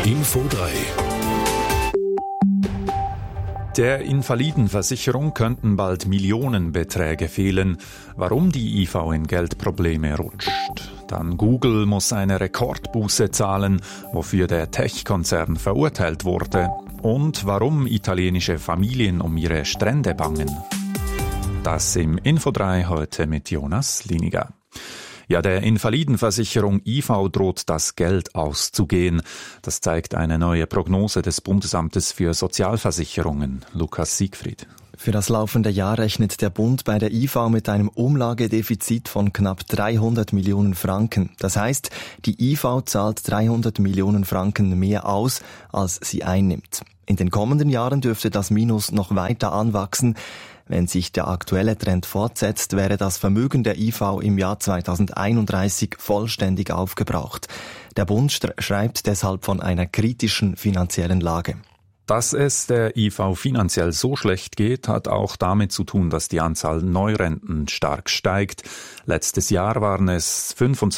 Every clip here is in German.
Info 3. Der Invalidenversicherung könnten bald Millionenbeträge fehlen. Warum die IV in Geldprobleme rutscht. Dann Google muss eine Rekordbuße zahlen, wofür der Tech-Konzern verurteilt wurde. Und warum italienische Familien um ihre Strände bangen. Das im Info 3 heute mit Jonas Liniger. Ja, der Invalidenversicherung IV droht das Geld auszugehen. Das zeigt eine neue Prognose des Bundesamtes für Sozialversicherungen. Lukas Siegfried. Für das laufende Jahr rechnet der Bund bei der IV mit einem Umlagedefizit von knapp 300 Millionen Franken. Das heißt, die IV zahlt 300 Millionen Franken mehr aus, als sie einnimmt. In den kommenden Jahren dürfte das Minus noch weiter anwachsen. Wenn sich der aktuelle Trend fortsetzt, wäre das Vermögen der IV im Jahr 2031 vollständig aufgebraucht. Der Bund schreibt deshalb von einer kritischen finanziellen Lage. Dass es der IV finanziell so schlecht geht, hat auch damit zu tun, dass die Anzahl Neurenten stark steigt. Letztes Jahr waren es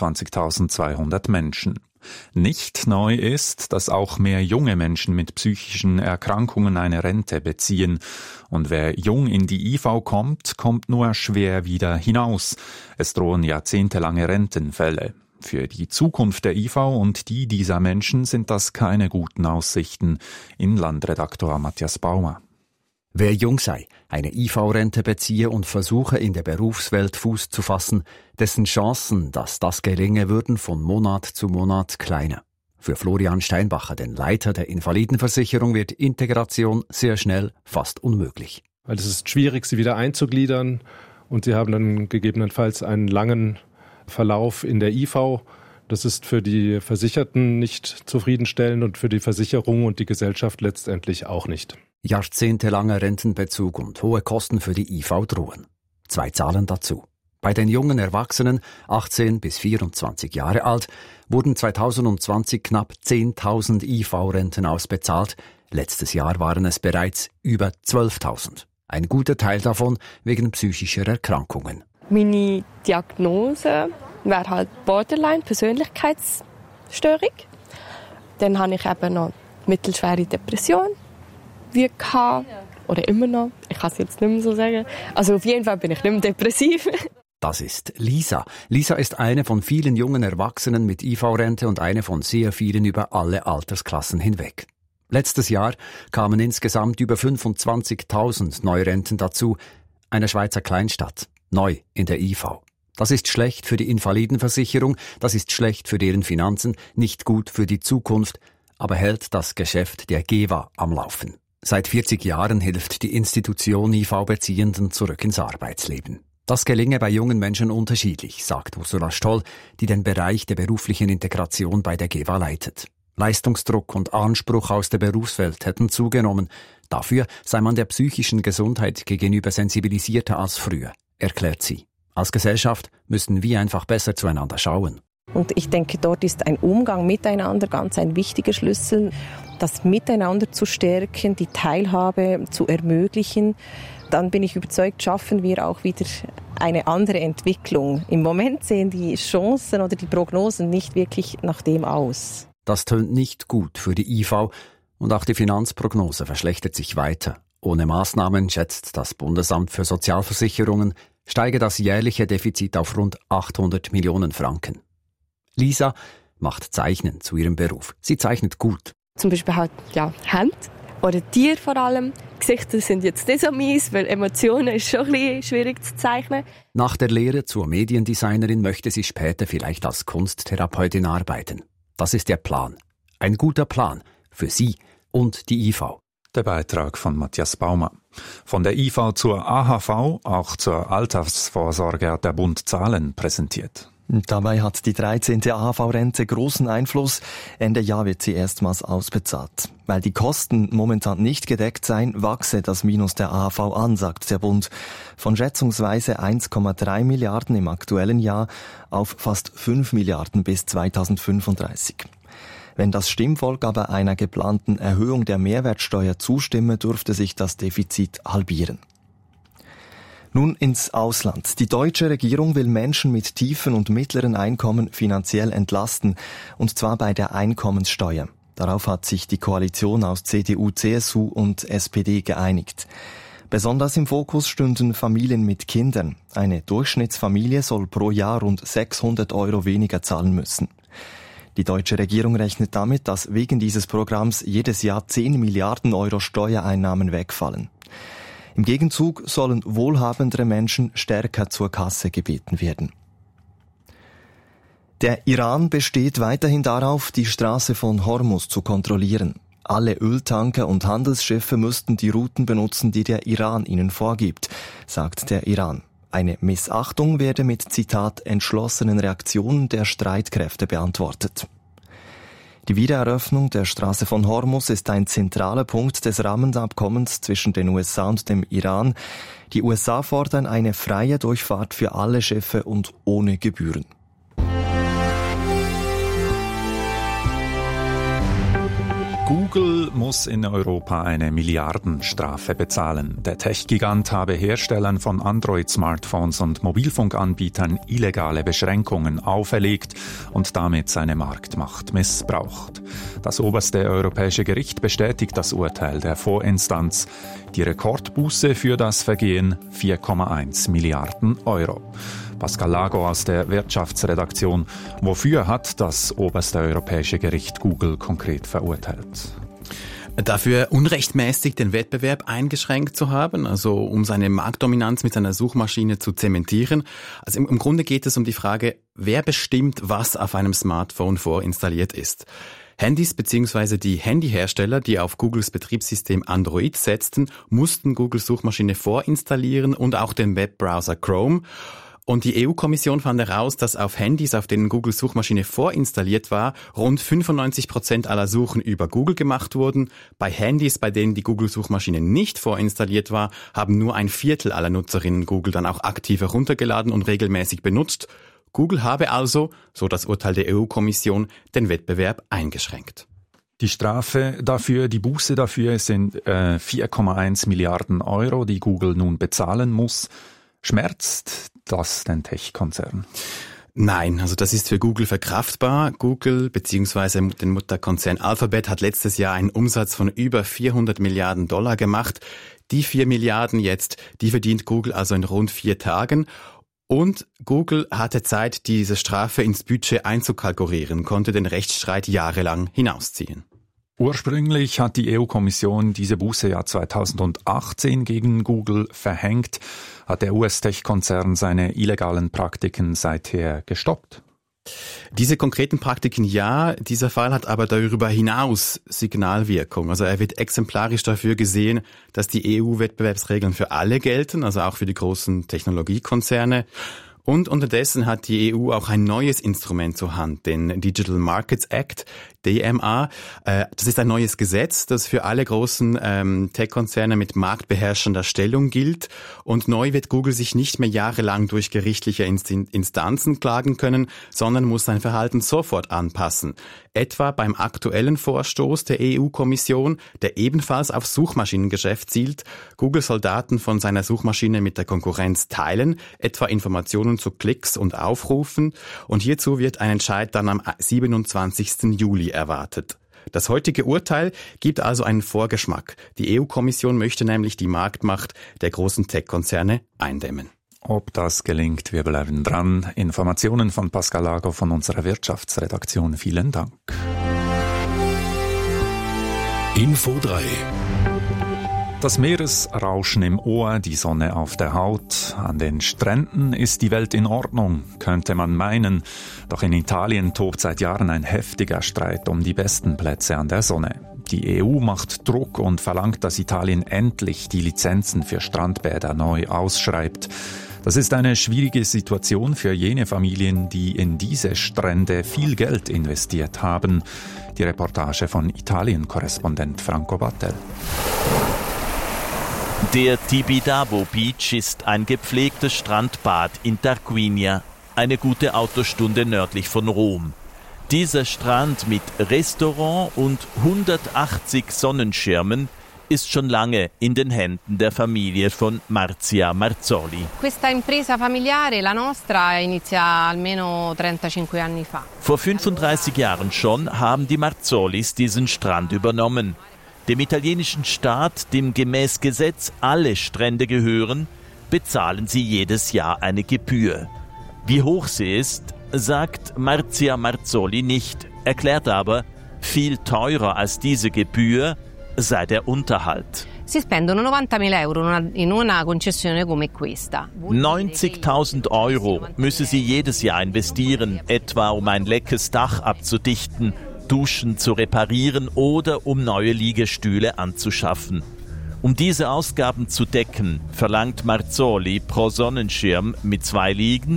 25.200 Menschen. Nicht neu ist, dass auch mehr junge Menschen mit psychischen Erkrankungen eine Rente beziehen. Und wer jung in die IV kommt, kommt nur schwer wieder hinaus. Es drohen jahrzehntelange Rentenfälle. Für die Zukunft der IV und die dieser Menschen sind das keine guten Aussichten. Inlandredaktor Matthias Baumer. Wer jung sei, eine IV-Rente beziehe und versuche, in der Berufswelt Fuß zu fassen, dessen Chancen, dass das gelinge, würden von Monat zu Monat kleiner. Für Florian Steinbacher, den Leiter der Invalidenversicherung, wird Integration sehr schnell fast unmöglich. Weil es ist schwierig, sie wieder einzugliedern und sie haben dann gegebenenfalls einen langen Verlauf in der IV. Das ist für die Versicherten nicht zufriedenstellend und für die Versicherung und die Gesellschaft letztendlich auch nicht. Jahrzehntelanger Rentenbezug und hohe Kosten für die IV drohen. 2 Zahlen dazu. Bei den jungen Erwachsenen, 18 bis 24 Jahre alt, wurden 2020 knapp 10.000 IV-Renten ausbezahlt. Letztes Jahr waren es bereits über 12.000. Ein guter Teil davon wegen psychischer Erkrankungen. Meine Diagnose wäre halt Borderline, Persönlichkeitsstörung. Dann habe ich eben noch mittelschwere Depression. Wie gehabt, oder immer noch, ich kann es jetzt nicht mehr so sagen. Also auf jeden Fall bin ich nicht mehr depressiv. Das ist Lisa. Lisa ist eine von vielen jungen Erwachsenen mit IV-Rente und eine von sehr vielen über alle Altersklassen hinweg. Letztes Jahr kamen insgesamt über 25.000 Neurenten dazu. Eine Schweizer Kleinstadt, neu in der IV. Das ist schlecht für die Invalidenversicherung, das ist schlecht für deren Finanzen, nicht gut für die Zukunft, aber hält das Geschäft der GEVA am Laufen. Seit 40 Jahren hilft die Institution IV-Beziehenden zurück ins Arbeitsleben. Das gelinge bei jungen Menschen unterschiedlich, sagt Ursula Stoll, die den Bereich der beruflichen Integration bei der GEVA leitet. Leistungsdruck und Anspruch aus der Berufswelt hätten zugenommen. Dafür sei man der psychischen Gesundheit gegenüber sensibilisierter als früher, erklärt sie. Als Gesellschaft müssen wir einfach besser zueinander schauen. Und ich denke, dort ist ein Umgang miteinander ganz ein wichtiger Schlüssel, das Miteinander zu stärken, die Teilhabe zu ermöglichen. Dann bin ich überzeugt, schaffen wir auch wieder eine andere Entwicklung. Im Moment sehen die Chancen oder die Prognosen nicht wirklich nach dem aus. Das tönt nicht gut für die IV und auch die Finanzprognose verschlechtert sich weiter. Ohne Maßnahmen, schätzt das Bundesamt für Sozialversicherungen, steige das jährliche Defizit auf rund 800 Millionen Franken. Lisa macht Zeichnen zu ihrem Beruf. Sie zeichnet gut. Zum Beispiel halt, Hände oder Tiere vor allem. Gesichter sind jetzt nicht so mies, weil Emotionen ist schon ein bisschen schwierig zu zeichnen. Nach der Lehre zur Mediendesignerin möchte sie später vielleicht als Kunsttherapeutin arbeiten. Das ist der Plan. Ein guter Plan für sie und die IV. Der Beitrag von Matthias Baumer. Von der IV zur AHV, auch zur Altersvorsorge hat der Bund Zahlen präsentiert. Dabei hat die 13. AHV-Rente großen Einfluss. Ende Jahr wird sie erstmals ausbezahlt. Weil die Kosten momentan nicht gedeckt seien, wachse das Minus der AHV an, sagt der Bund. Von schätzungsweise 1,3 Milliarden im aktuellen Jahr auf fast 5 Milliarden bis 2035. Wenn das Stimmvolk aber einer geplanten Erhöhung der Mehrwertsteuer zustimme, dürfte sich das Defizit halbieren. Nun ins Ausland. Die deutsche Regierung will Menschen mit tiefen und mittleren Einkommen finanziell entlasten, und zwar bei der Einkommenssteuer. Darauf hat sich die Koalition aus CDU, CSU und SPD geeinigt. Besonders im Fokus stünden Familien mit Kindern. Eine Durchschnittsfamilie soll pro Jahr rund 600 € weniger zahlen müssen. Die deutsche Regierung rechnet damit, dass wegen dieses Programms jedes Jahr 10 Milliarden € Steuereinnahmen wegfallen. Im Gegenzug sollen wohlhabendere Menschen stärker zur Kasse gebeten werden. Der Iran besteht weiterhin darauf, die Straße von Hormuz zu kontrollieren. Alle Öltanker und Handelsschiffe müssten die Routen benutzen, die der Iran ihnen vorgibt, sagt der Iran. Eine Missachtung werde mit, Zitat, entschlossenen Reaktionen der Streitkräfte beantwortet. Die Wiedereröffnung der Straße von Hormuz ist ein zentraler Punkt des Rahmenabkommens zwischen den USA und dem Iran. Die USA fordern eine freie Durchfahrt für alle Schiffe und ohne Gebühren. Google muss in Europa eine Milliardenstrafe bezahlen. Der Tech-Gigant habe Herstellern von Android-Smartphones und Mobilfunkanbietern illegale Beschränkungen auferlegt und damit seine Marktmacht missbraucht. Das oberste europäische Gericht bestätigt das Urteil der Vorinstanz. Die Rekordbuße für das Vergehen 4,1 Milliarden €. Pascal Lago aus der Wirtschaftsredaktion. Wofür hat das oberste europäische Gericht Google konkret verurteilt? Dafür unrechtmäßig den Wettbewerb eingeschränkt zu haben, also um seine Marktdominanz mit seiner Suchmaschine zu zementieren. Also im Grunde geht es um die Frage, wer bestimmt, was auf einem Smartphone vorinstalliert ist. Handys bzw. die Handyhersteller, die auf Googles Betriebssystem Android setzten, mussten Googles Suchmaschine vorinstallieren und auch den Webbrowser Chrome. Und die EU-Kommission fand heraus, dass auf Handys, auf denen Googles Suchmaschine vorinstalliert war, rund 95% aller Suchen über Google gemacht wurden. Bei Handys, bei denen die Google-Suchmaschine nicht vorinstalliert war, haben nur 1/4 aller Nutzerinnen Google dann auch aktiv heruntergeladen und regelmäßig benutzt. Google habe also, so das Urteil der EU-Kommission, den Wettbewerb eingeschränkt. Die Strafe dafür, die Buße dafür sind 4,1 Milliarden €, die Google nun bezahlen muss. Schmerzt das den Tech-Konzern? Nein, also das ist für Google verkraftbar. Google bzw. den Mutterkonzern Alphabet hat letztes Jahr einen Umsatz von über 400 Milliarden $ gemacht. Die 4 Milliarden jetzt, die verdient Google also in rund 4 Tagen. Und Google hatte Zeit, diese Strafe ins Budget einzukalkulieren, konnte den Rechtsstreit jahrelang hinausziehen. Ursprünglich hat die EU-Kommission diese Buße ja 2018 gegen Google verhängt. Hat der US-Tech-Konzern seine illegalen Praktiken seither gestoppt? Diese konkreten Praktiken ja, dieser Fall hat aber darüber hinaus Signalwirkung. Also er wird exemplarisch dafür gesehen, dass die EU-Wettbewerbsregeln für alle gelten, also auch für die großen Technologiekonzerne. Und unterdessen hat die EU auch ein neues Instrument zur Hand, den Digital Markets Act, DMA. Das ist ein neues Gesetz, das für alle großen Tech-Konzerne mit marktbeherrschender Stellung gilt. Und neu wird Google sich nicht mehr jahrelang durch gerichtliche Instanzen klagen können, sondern muss sein Verhalten sofort anpassen. Etwa beim aktuellen Vorstoß der EU-Kommission, der ebenfalls auf Suchmaschinengeschäft zielt. Google soll Daten von seiner Suchmaschine mit der Konkurrenz teilen, etwa Informationen zu Klicks und Aufrufen. Und hierzu wird ein Entscheid dann am 27. Juli erwartet. Das heutige Urteil gibt also einen Vorgeschmack. Die EU-Kommission möchte nämlich die Marktmacht der großen Tech-Konzerne eindämmen. Ob das gelingt, wir bleiben dran. Informationen von Pascal Lago von unserer Wirtschaftsredaktion. Vielen Dank. Info 3. Das Meeresrauschen im Ohr, die Sonne auf der Haut. An den Stränden ist die Welt in Ordnung, könnte man meinen. Doch in Italien tobt seit Jahren ein heftiger Streit um die besten Plätze an der Sonne. Die EU macht Druck und verlangt, dass Italien endlich die Lizenzen für Strandbäder neu ausschreibt. Das ist eine schwierige Situation für jene Familien, die in diese Strände viel Geld investiert haben. Die Reportage von Italien-Korrespondent Franco Battel. Der Tibidabo Beach ist ein gepflegtes Strandbad in Tarquinia, eine gute Autostunde nördlich von Rom. Dieser Strand mit Restaurant und 180 Sonnenschirmen ist schon lange in den Händen der Familie von Marzia Marzoli. Questa impresa familiare, la nostra, inizia almeno 35 anni fa. Vor 35 Jahren schon haben die Marzolis diesen Strand übernommen. Dem italienischen Staat, dem gemäß Gesetz alle Strände gehören, bezahlen sie jedes Jahr eine Gebühr. Wie hoch sie ist, sagt Marzia Marzoli nicht, erklärt aber, viel teurer als diese Gebühr sei der Unterhalt. Si spendono 90.000 euro in una concessione come questa. 90.000 Euro müsse sie jedes Jahr investieren, etwa um ein leckes Dach abzudichten, Duschen zu reparieren oder um neue Liegestühle anzuschaffen. Um diese Ausgaben zu decken, verlangt Marzoli pro Sonnenschirm mit 2 Liegen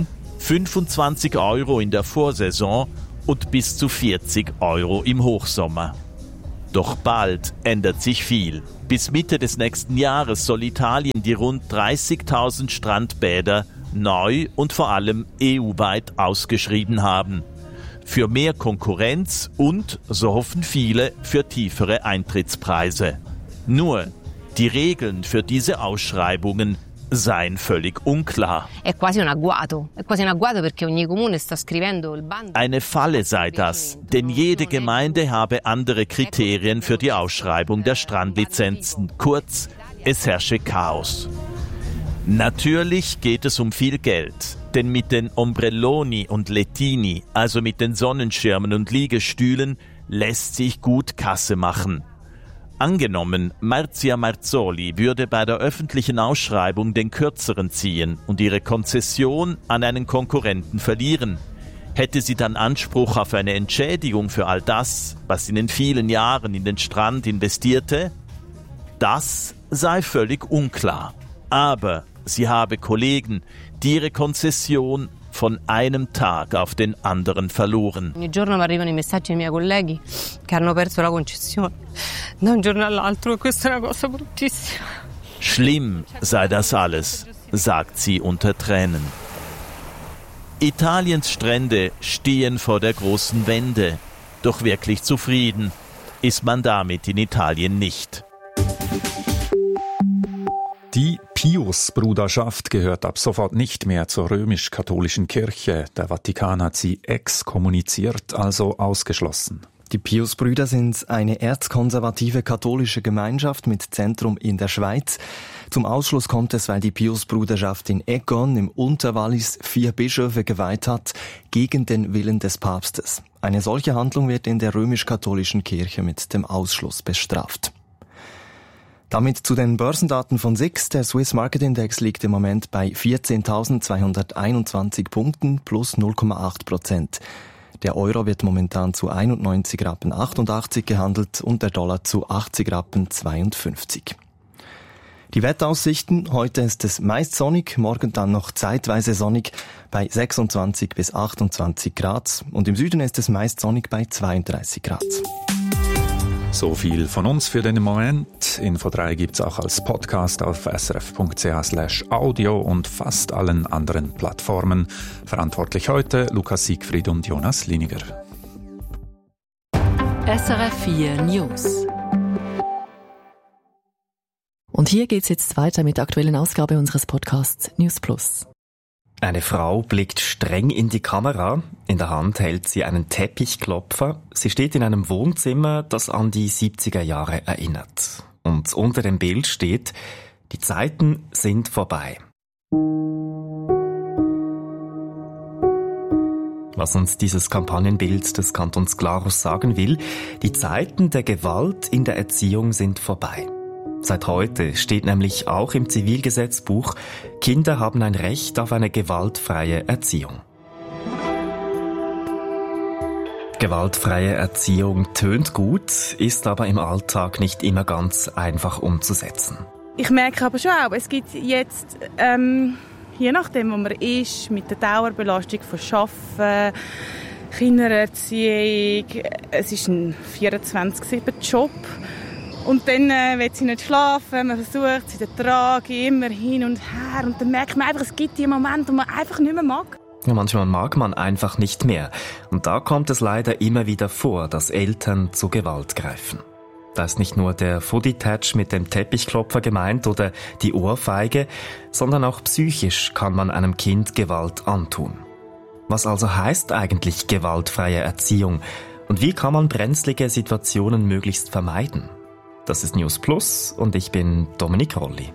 25 Euro in der Vorsaison und bis zu 40 Euro im Hochsommer. Doch bald ändert sich viel. Bis Mitte des nächsten Jahres soll Italien die rund 30.000 Strandbäder neu und vor allem EU-weit ausgeschrieben haben. Für mehr Konkurrenz und, so hoffen viele, für tiefere Eintrittspreise. Nur, die Regeln für diese Ausschreibungen seien völlig unklar. È quasi un agguato perché ogni comune sta scrivendo il bando. Eine Falle sei das, denn jede Gemeinde habe andere Kriterien für die Ausschreibung der Strandlizenzen. Kurz, es herrsche Chaos. Natürlich geht es um viel Geld, denn mit den Ombrelloni und Lettini, also mit den Sonnenschirmen und Liegestühlen, lässt sich gut Kasse machen. Angenommen, Marzia Marzoli würde bei der öffentlichen Ausschreibung den Kürzeren ziehen und ihre Konzession an einen Konkurrenten verlieren. Hätte sie dann Anspruch auf eine Entschädigung für all das, was sie in den vielen Jahren in den Strand investierte? Das sei völlig unklar. Aber sie habe Kollegen, die ihre Konzession von einem Tag auf den anderen verloren. Ogni giorno mi arrivano i messaggi dei miei colleghi che hanno perso la concessione da un giorno all'altro e questa è una cosa bruttissima. Schlimm sei das alles, sagt sie unter Tränen. Italiens Strände stehen vor der großen Wende. Doch wirklich zufrieden ist man damit in Italien nicht. Die Pius-Bruderschaft gehört ab sofort nicht mehr zur römisch-katholischen Kirche. Der Vatikan hat sie exkommuniziert, also ausgeschlossen. Die Pius-Brüder sind eine erzkonservative katholische Gemeinschaft mit Zentrum in der Schweiz. Zum Ausschluss kommt es, weil die Pius-Bruderschaft in Egon im Unterwallis 4 Bischöfe geweiht hat, gegen den Willen des Papstes. Eine solche Handlung wird in der römisch-katholischen Kirche mit dem Ausschluss bestraft. Damit zu den Börsendaten von SIX. Der Swiss Market Index liegt im Moment bei 14.221 Punkten plus 0,8%. Der Euro wird momentan zu 91,88 Rappen gehandelt und der Dollar zu 80,52 Rappen. Die Wetteraussichten: Heute ist es meist sonnig, morgen dann noch zeitweise sonnig bei 26 bis 28 Grad und im Süden ist es meist sonnig bei 32 Grad. So viel von uns für den Moment. Info 3 gibt's auch als Podcast auf srf.ch/audio und fast allen anderen Plattformen. Verantwortlich heute Lukas Siegfried und Jonas Liniger. SRF 4 News. Und hier geht's jetzt weiter mit der aktuellen Ausgabe unseres Podcasts News Plus. Eine Frau blickt streng in die Kamera. In der Hand hält sie einen Teppichklopfer. Sie steht in einem Wohnzimmer, das an die 70er Jahre erinnert. Und unter dem Bild steht: Die Zeiten sind vorbei. Was uns dieses Kampagnenbild des Kantons Glarus sagen will: Die Zeiten der Gewalt in der Erziehung sind vorbei. Seit heute steht nämlich auch im Zivilgesetzbuch, Kinder haben ein Recht auf eine gewaltfreie Erziehung. Gewaltfreie Erziehung tönt gut, ist aber im Alltag nicht immer ganz einfach umzusetzen. Ich merke aber schon auch, es gibt jetzt, je nachdem, wo man ist, mit der Dauerbelastung von Arbeiten, Kindererziehung, es ist ein 24/7-Job. Und dann will sie nicht schlafen, man versucht sie den Trag immer hin und her. Und dann merkt man einfach, es gibt die Momente, wo man einfach nicht mehr mag. Ja, manchmal mag man einfach nicht mehr. Und da kommt es leider immer wieder vor, dass Eltern zur Gewalt greifen. Da ist nicht nur der Footy-Touch mit dem Teppichklopfer gemeint oder die Ohrfeige, sondern auch psychisch kann man einem Kind Gewalt antun. Was also heißt eigentlich gewaltfreie Erziehung? Und wie kann man brenzlige Situationen möglichst vermeiden? Das ist News Plus und ich bin Dominik Rolli.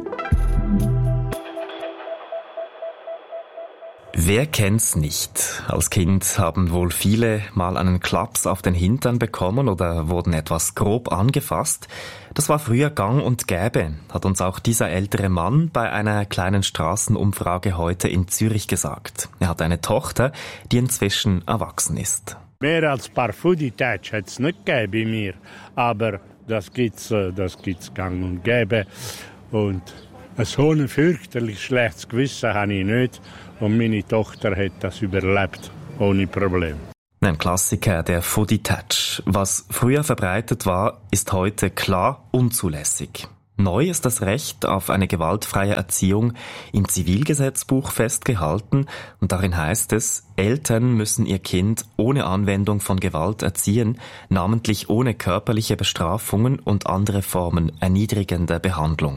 Wer kennt's nicht? Als Kind haben wohl viele mal einen Klaps auf den Hintern bekommen oder wurden etwas grob angefasst. Das war früher gang und gäbe, hat uns auch dieser ältere Mann bei einer kleinen Straßenumfrage heute in Zürich gesagt. Er hat eine Tochter, die inzwischen erwachsen ist. Mehr als ein paar Footy-Touch hat es nicht gegeben bei mir, aber das gibt's gang und gäbe. Und so ein fürchterlich schlechtes Gewissen habe ich nicht. Und meine Tochter hat das überlebt, ohne Problem. Ein Klassiker, der Footy-Touch. Was früher verbreitet war, ist heute klar unzulässig. Neu ist das Recht auf eine gewaltfreie Erziehung im Zivilgesetzbuch festgehalten und darin heißt es, Eltern müssen ihr Kind ohne Anwendung von Gewalt erziehen, namentlich ohne körperliche Bestrafungen und andere Formen erniedrigender Behandlung.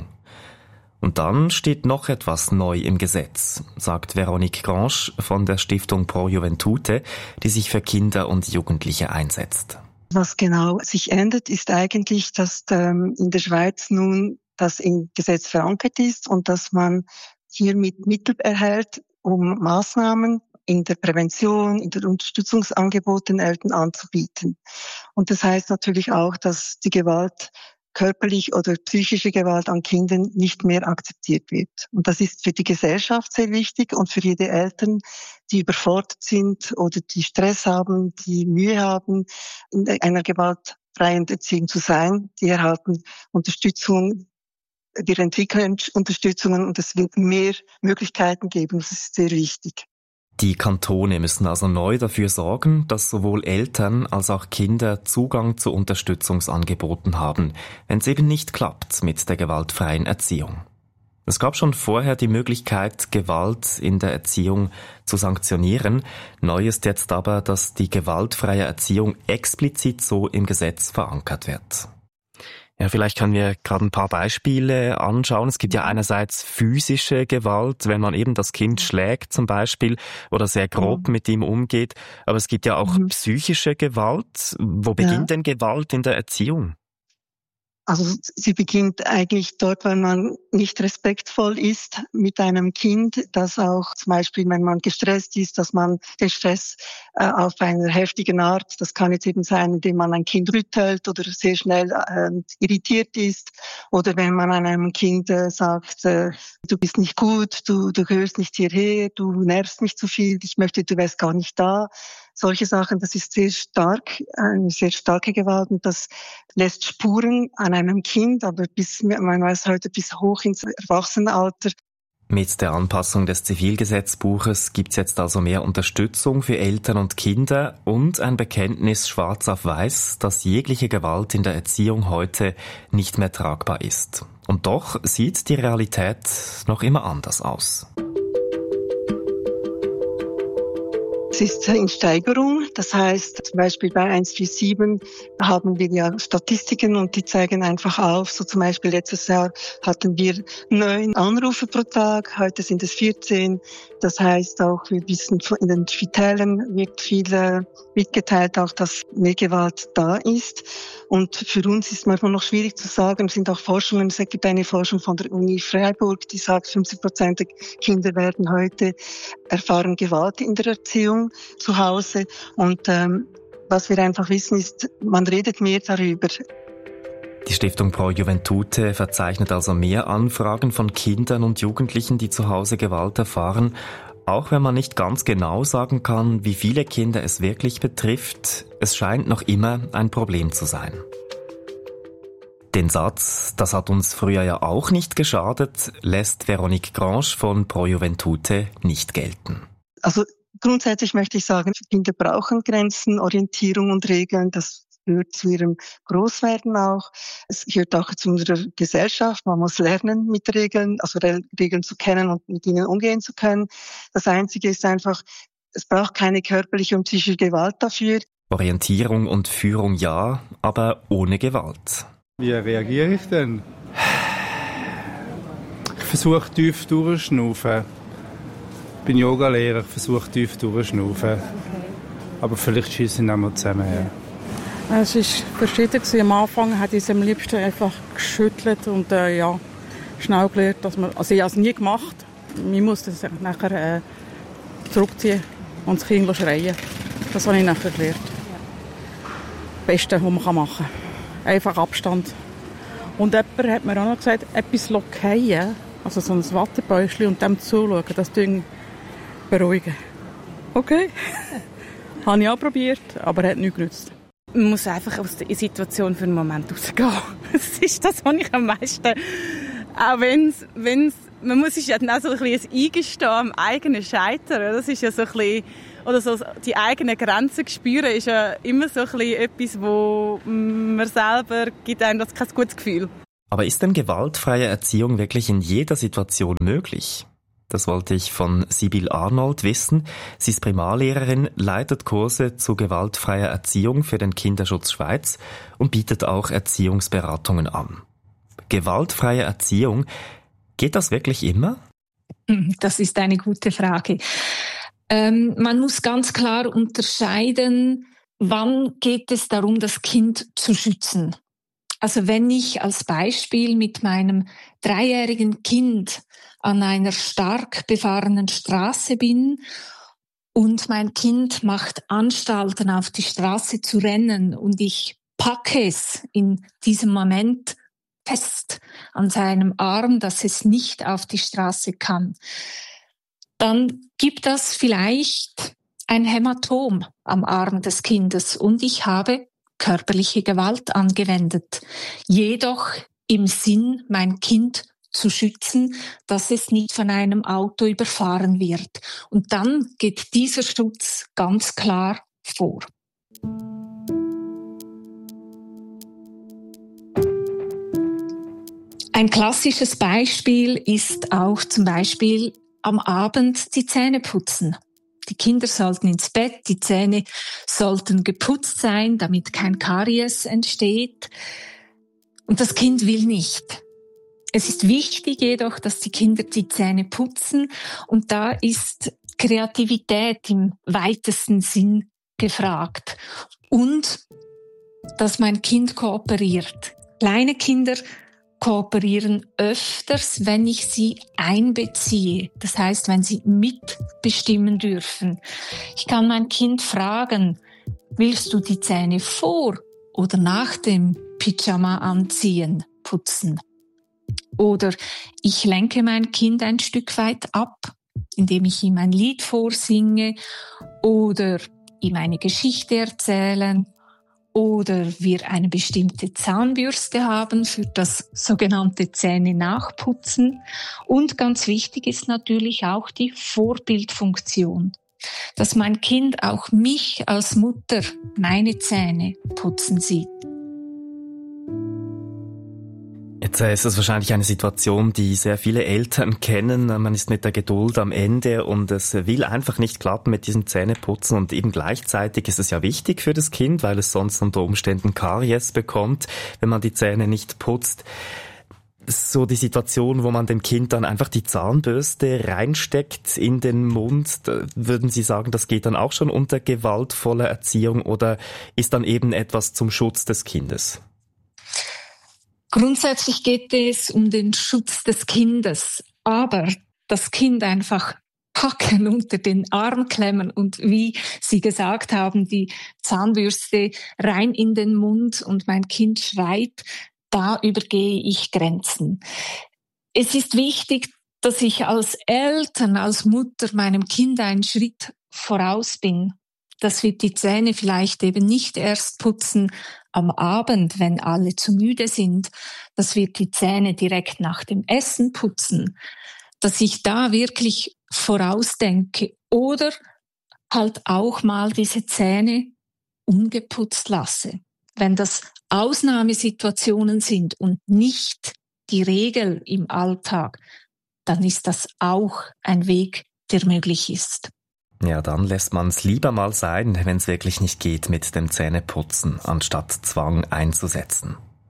Und dann steht noch etwas neu im Gesetz, sagt Veronique Grange von der Stiftung Pro Juventute, die sich für Kinder und Jugendliche einsetzt. Was genau sich ändert, ist eigentlich, dass in der Schweiz nun das im Gesetz verankert ist und dass man hiermit Mittel erhält, um Maßnahmen in der Prävention, in der Unterstützungsangebote den Eltern anzubieten. Und das heißt natürlich auch, dass die Gewalt, körperliche oder psychische Gewalt an Kindern nicht mehr akzeptiert wird. Und das ist für die Gesellschaft sehr wichtig und für jede Eltern, die überfordert sind oder die Stress haben, die Mühe haben, in einer gewaltfreien Erziehung zu sein. Die erhalten Unterstützung, wir entwickeln Unterstützungen und es wird mehr Möglichkeiten geben. Das ist sehr wichtig. Die Kantone müssen also neu dafür sorgen, dass sowohl Eltern als auch Kinder Zugang zu Unterstützungsangeboten haben, wenn es eben nicht klappt mit der gewaltfreien Erziehung. Es gab schon vorher die Möglichkeit, Gewalt in der Erziehung zu sanktionieren. Neu ist jetzt aber, dass die gewaltfreie Erziehung explizit so im Gesetz verankert wird. Ja, vielleicht können wir gerade ein paar Beispiele anschauen. Es gibt ja einerseits physische Gewalt, wenn man eben das Kind schlägt zum Beispiel oder sehr grob mit ihm umgeht. Aber es gibt ja auch psychische Gewalt. Wo beginnt denn Gewalt in der Erziehung? Also sie beginnt eigentlich dort, wenn man nicht respektvoll ist mit einem Kind, dass auch zum Beispiel, wenn man gestresst ist, dass man den Stress auf einer heftigen Art, das kann jetzt eben sein, indem man ein Kind rüttelt oder sehr schnell irritiert ist oder wenn man einem Kind sagt, du bist nicht gut, du gehörst nicht hierher, du nervst mich zu viel, ich möchte, du wärst gar nicht da. Solche Sachen, das ist sehr stark, eine sehr starke Gewalt und das lässt Spuren an einem Kind, aber man weiß heute bis hoch ins Erwachsenenalter. Mit der Anpassung des Zivilgesetzbuches gibt's jetzt also mehr Unterstützung für Eltern und Kinder und ein Bekenntnis schwarz auf weiß, dass jegliche Gewalt in der Erziehung heute nicht mehr tragbar ist. Und doch sieht die Realität noch immer anders aus. Es ist in Steigerung. Das heißt, zum Beispiel bei 147 haben wir ja Statistiken und die zeigen einfach auf. So zum Beispiel letztes Jahr hatten wir 9 Anrufe pro Tag, heute sind es 14. Das heißt auch, wir wissen, in den Spitälern wird viel mitgeteilt, auch dass mehr Gewalt da ist. Und für uns ist manchmal noch schwierig zu sagen, es sind auch Forschungen, es gibt eine Forschung von der Uni Freiburg, die sagt, 50% der Kinder werden heute erfahren Gewalt in der Erziehung zu Hause. Und was wir einfach wissen ist, man redet mehr darüber. Die Stiftung Pro Juventute verzeichnet also mehr Anfragen von Kindern und Jugendlichen, die zu Hause Gewalt erfahren. Auch wenn man nicht ganz genau sagen kann, wie viele Kinder es wirklich betrifft, es scheint noch immer ein Problem zu sein. Den Satz, das hat uns früher ja auch nicht geschadet, lässt Veronique Grange von Pro Juventute nicht gelten. Also grundsätzlich möchte ich sagen, Kinder brauchen Grenzen, Orientierung und Regeln. Das gehört zu ihrem Großwerden auch. Es gehört auch zu unserer Gesellschaft. Man muss lernen, mit Regeln, also Regeln zu kennen und mit ihnen umgehen zu können. Das Einzige ist einfach, es braucht keine körperliche und psychische Gewalt dafür. Orientierung und Führung ja, aber ohne Gewalt. Wie reagiere ich denn? Ich versuche tief durchzuschnaufen. Ich bin Yogalehrer, ich versuche tief durchzuschnaufen. Aber vielleicht schießen wir zusammen. Ja. Es war verschieden. Am Anfang hat ich es am liebsten einfach geschüttelt und schnell gelernt, dass man, also ich habe es nie gemacht. Man muss das nachher zurückziehen und das Kind schreien. Das habe ich nachher gelernt. Das Beste, was man machen kann. Einfach Abstand. Und jemand hat mir auch noch gesagt, etwas fallen, also so ein Wattebäuschen und dem zuschauen, das beruhigen. Okay. Habe ich auch probiert, aber hat nichts genützt. Man muss einfach aus der Situation für einen Moment rausgehen. Das ist das, was ich am meisten... Auch wenn's man muss sich ja dann auch so ein bisschen eingestehen am eigenen Scheitern. Das ist ja so ein bisschen... Oder so die eigenen Grenzen spüren ist ja immer so ein bisschen etwas, wo man selber gibt einem das kein gutes Gefühl. Aber ist denn gewaltfreie Erziehung wirklich in jeder Situation möglich? Das wollte ich von Sibyl Arnold wissen. Sie ist Primarlehrerin, leitet Kurse zu gewaltfreier Erziehung für den Kinderschutz Schweiz und bietet auch Erziehungsberatungen an. Gewaltfreie Erziehung, geht das wirklich immer? Das ist eine gute Frage. Man muss ganz klar unterscheiden, wann geht es darum, das Kind zu schützen. Also wenn ich als Beispiel mit meinem 3-jährigen Kind an einer stark befahrenen Straße bin und mein Kind macht Anstalten, auf die Straße zu rennen und ich packe es in diesem Moment fest an seinem Arm, dass es nicht auf die Straße kann, dann gibt das vielleicht ein Hämatom am Arm des Kindes und ich habe körperliche Gewalt angewendet. Jedoch im Sinn, mein Kind zu schützen, dass es nicht von einem Auto überfahren wird. Und dann geht dieser Schutz ganz klar vor. Ein klassisches Beispiel ist auch zum Beispiel am Abend die Zähne putzen. Die Kinder sollten ins Bett, die Zähne sollten geputzt sein, damit kein Karies entsteht. Und das Kind will nicht. Es ist wichtig jedoch, dass die Kinder die Zähne putzen und da ist Kreativität im weitesten Sinn gefragt. Und dass mein Kind kooperiert. Kleine Kinder kooperieren öfters, wenn ich sie einbeziehe. Das heißt, wenn sie mitbestimmen dürfen. Ich kann mein Kind fragen, willst du die Zähne vor oder nach dem Pyjama anziehen, putzen? Oder ich lenke mein Kind ein Stück weit ab, indem ich ihm ein Lied vorsinge oder ihm eine Geschichte erzählen. Oder wir eine bestimmte Zahnbürste haben für das sogenannte Zähne nachputzen. Und ganz wichtig ist natürlich auch die Vorbildfunktion, dass mein Kind auch mich als Mutter meine Zähne putzen sieht. Jetzt ist es wahrscheinlich eine Situation, die sehr viele Eltern kennen. Man ist mit der Geduld am Ende und es will einfach nicht klappen mit diesem Zähneputzen und eben gleichzeitig ist es ja wichtig für das Kind, weil es sonst unter Umständen Karies bekommt, wenn man die Zähne nicht putzt. So die Situation, wo man dem Kind dann einfach die Zahnbürste reinsteckt in den Mund, würden Sie sagen, das geht dann auch schon unter gewaltvoller Erziehung oder ist dann eben etwas zum Schutz des Kindes? Grundsätzlich geht es um den Schutz des Kindes, aber das Kind einfach packen, unter den Arm klemmen und wie Sie gesagt haben, die Zahnbürste rein in den Mund und mein Kind schreit, da übergehe ich Grenzen. Es ist wichtig, dass ich als Eltern, als Mutter meinem Kind einen Schritt voraus bin. Dass wir die Zähne vielleicht eben nicht erst putzen am Abend, wenn alle zu müde sind, dass wir die Zähne direkt nach dem Essen putzen, dass ich da wirklich vorausdenke oder halt auch mal diese Zähne ungeputzt lasse. Wenn das Ausnahmesituationen sind und nicht die Regel im Alltag, dann ist das auch ein Weg, der möglich ist. Ja, dann lässt man es lieber mal sein, wenn es wirklich nicht geht mit dem Zähneputzen, anstatt Zwang einzusetzen.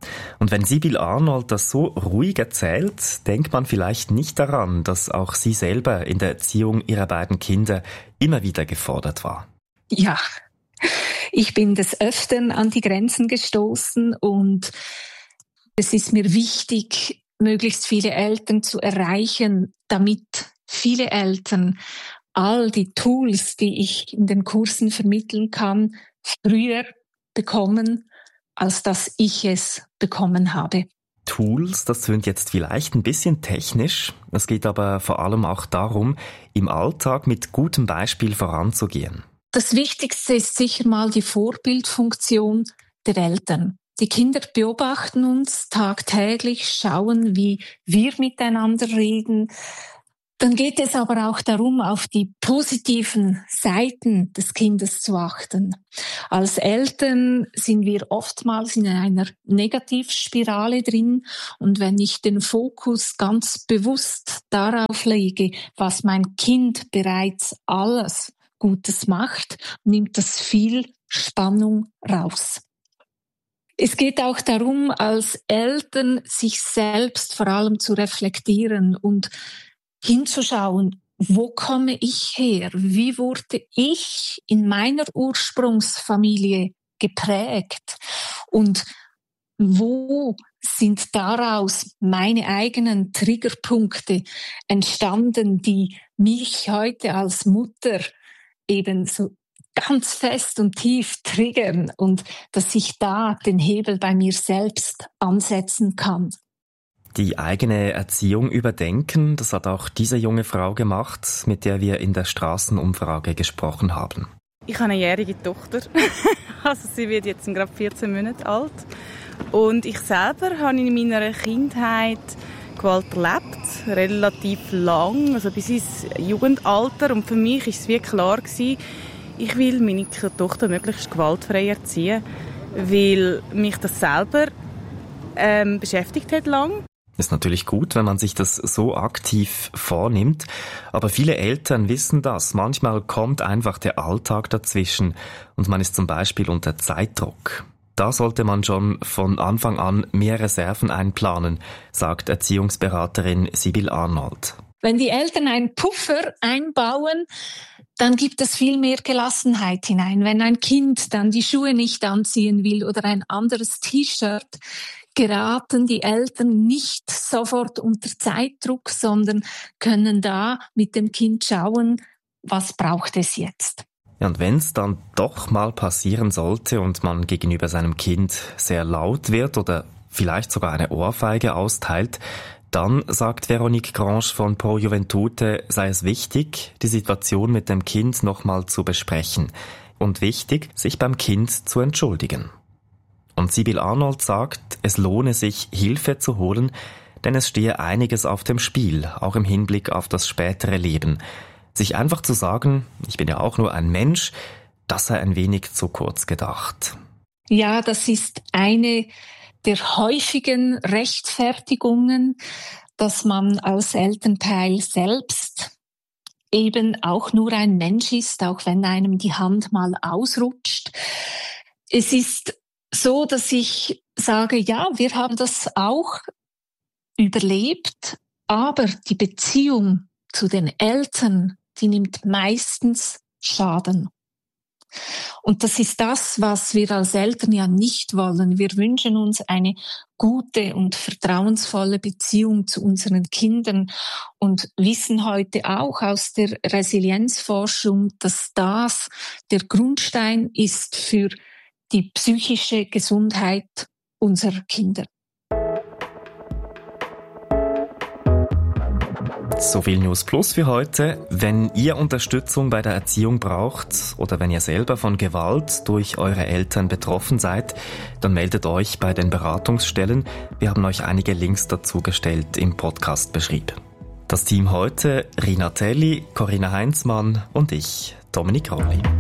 Und wenn Sibyl Arnold das so ruhig erzählt, denkt man vielleicht nicht daran, dass auch sie selber in der Erziehung ihrer beiden Kinder immer wieder gefordert war. Ja, ich bin des Öfteren an die Grenzen gestoßen und es ist mir wichtig, möglichst viele Eltern zu erreichen, damit viele Eltern all die Tools, die ich in den Kursen vermitteln kann, früher bekommen, als dass ich es bekommen habe. Tools, das tönt jetzt vielleicht ein bisschen technisch. Es geht aber vor allem auch darum, im Alltag mit gutem Beispiel voranzugehen. Das Wichtigste ist sicher mal die Vorbildfunktion der Eltern. Die Kinder beobachten uns tagtäglich, schauen, wie wir miteinander reden. Dann geht es aber auch darum, auf die positiven Seiten des Kindes zu achten. Als Eltern sind wir oftmals in einer Negativspirale drin. Und wenn ich den Fokus ganz bewusst darauf lege, was mein Kind bereits alles Gutes macht, nimmt das viel Spannung raus. Es geht auch darum, als Eltern sich selbst vor allem zu reflektieren und hinzuschauen, wo komme ich her? Wie wurde ich in meiner Ursprungsfamilie geprägt? Und wo sind daraus meine eigenen Triggerpunkte entstanden, die mich heute als Mutter eben so ganz fest und tief triggern und dass ich da den Hebel bei mir selbst ansetzen kann. Die eigene Erziehung überdenken, das hat auch diese junge Frau gemacht, mit der wir in der Straßenumfrage gesprochen haben. Ich habe eine jährige Tochter, also sie wird jetzt gerade 14 Monate alt. Und ich selber habe in meiner Kindheit Gewalt erlebt, relativ lang, also bis ins Jugendalter. Und für mich war es wie klar gewesen, ich will meine Tochter möglichst gewaltfrei erziehen, weil mich das selber beschäftigt hat lang. Ist natürlich gut, wenn man sich das so aktiv vornimmt, aber viele Eltern wissen das. Manchmal kommt einfach der Alltag dazwischen und man ist zum Beispiel unter Zeitdruck. Da sollte man schon von Anfang an mehr Reserven einplanen, sagt Erziehungsberaterin Sibyl Arnold. Wenn die Eltern einen Puffer einbauen, dann gibt es viel mehr Gelassenheit hinein. Wenn ein Kind dann die Schuhe nicht anziehen will oder ein anderes T-Shirt, geraten die Eltern nicht sofort unter Zeitdruck, sondern können da mit dem Kind schauen, was braucht es jetzt. Ja, und wenn es dann doch mal passieren sollte und man gegenüber seinem Kind sehr laut wird oder vielleicht sogar eine Ohrfeige austeilt, dann, sagt Veronique Grange von Pro Juventute, sei es wichtig, die Situation mit dem Kind nochmal zu besprechen und wichtig, sich beim Kind zu entschuldigen. Und Sibyl Arnold sagt, es lohne sich, Hilfe zu holen, denn es stehe einiges auf dem Spiel, auch im Hinblick auf das spätere Leben. Sich einfach zu sagen, ich bin ja auch nur ein Mensch, das sei ein wenig zu kurz gedacht. Ja, das ist eine der häufigen Rechtfertigungen, dass man als Elternteil selbst eben auch nur ein Mensch ist, auch wenn einem die Hand mal ausrutscht. Es ist so, dass ich sage, ja, wir haben das auch überlebt, aber die Beziehung zu den Eltern, die nimmt meistens Schaden. Und das ist das, was wir als Eltern ja nicht wollen. Wir wünschen uns eine gute und vertrauensvolle Beziehung zu unseren Kindern und wissen heute auch aus der Resilienzforschung, dass das der Grundstein ist für die psychische Gesundheit unserer Kinder. So viel News Plus für heute. Wenn ihr Unterstützung bei der Erziehung braucht oder wenn ihr selber von Gewalt durch eure Eltern betroffen seid, dann meldet euch bei den Beratungsstellen. Wir haben euch einige Links dazu gestellt im Podcast-Beschrieb. Das Team heute: Rina Telli, Corinna Heinzmann und ich, Dominik Rolli.